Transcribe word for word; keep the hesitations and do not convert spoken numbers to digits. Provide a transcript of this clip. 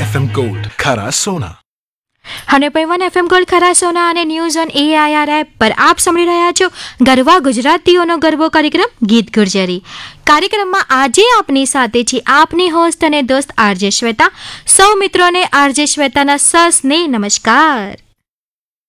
FM gold ખરા સોના. Hundred point one FM gold ખરા સોના અને ન્યૂઝ ઓન એઆઈઆર એપ પર આપ સાંભળી રહ્યા છો ગરવા ગુજરાતીઓનો ગરબો કાર્યક્રમ ગીત ગુર્જરી. કાર્યક્રમમાં આજે આપની સાથે છે આપની હોસ્ટ અને દોસ્ત આરજે શ્વેતા. સૌ મિત્રોને આરજે શ્વેતાના સસ્ને નમસ્કાર.